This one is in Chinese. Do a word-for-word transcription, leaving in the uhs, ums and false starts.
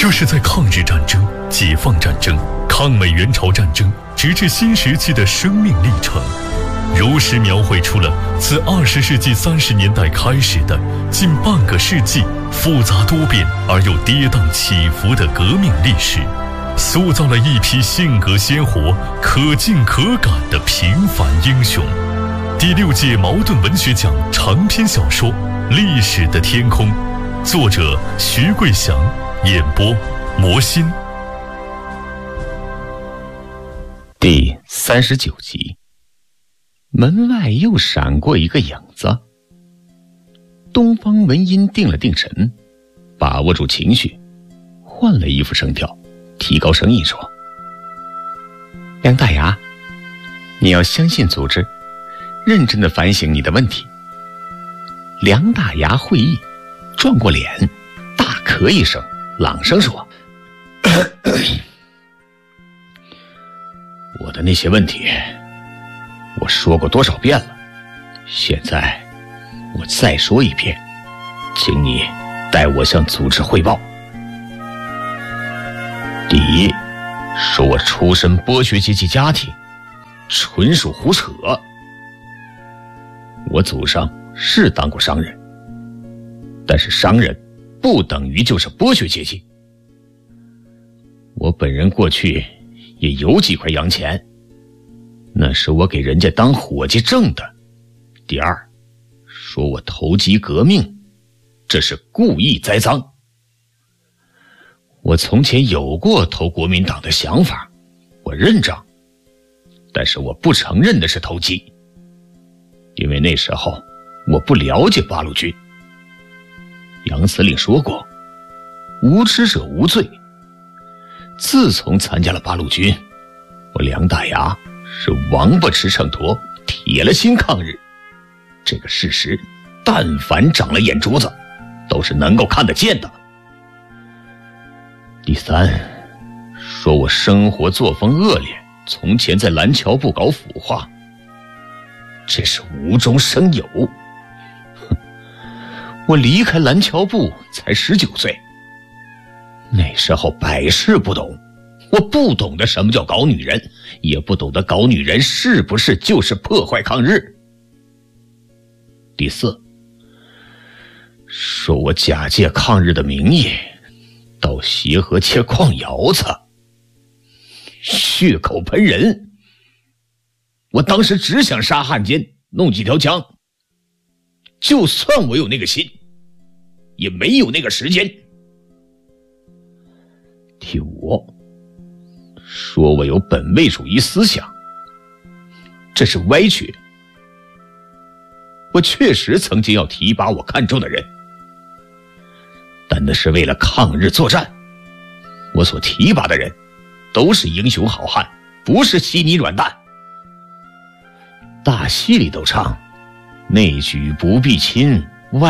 这是在抗日战争、解放战争、抗美援朝战争直至新石器的生命历程，如实描绘出了自二十世纪三十年代开始的近半个世纪复杂多变而又跌宕起伏的革命历史，塑造了一批性格鲜活、可敬可感的平凡英雄。第六届茅盾文学奖长篇小说《历史的天空》，作者徐桂祥，演播魔心。 第三十九集，门外又闪过一个影子。东方文音定了定神，把握住情绪，换了一副声调，提高声音说：梁大牙，你要相信组织，认真的反省你的问题。梁大牙会意，转过脸，大咳一声，朗声说：我的那些问题我说过多少遍了，现在我再说一遍，请你代我向组织汇报。第一，说我出身剥削阶级家庭，纯属胡扯。我祖上是当过商人，但是商人不等于就是剥削阶级。我本人过去也有几块洋钱，那是我给人家当伙计挣的。第二，说我投机革命，这是故意栽赃。我从前有过投国民党的想法，我认账，但是我不承认的是投机，因为那时候我不了解八路军。杨司令说过，无知者无罪。自从参加了八路军，我梁大牙是王八吃秤砣，铁了心抗日。这个事实，但凡长了眼珠子，都是能够看得见的。第三，说我生活作风恶劣，从前在蓝桥部搞腐化，这是无中生有。哼，我离开蓝桥部才十九岁，那时候百事不懂，我不懂得什么叫搞女人，也不懂得搞女人是不是就是破坏抗日。第四，说我假借抗日的名义到协和街矿窑子，血口喷人。我当时只想杀汉奸，弄几条枪，就算我有那个心，也没有那个时间。第五，说我有本位主义思想，这是歪曲。我确实曾经要提拔我看中的人，但那是为了抗日作战，我所提拔的人都是英雄好汉，不是稀泥软蛋。大戏里都唱内举不避亲，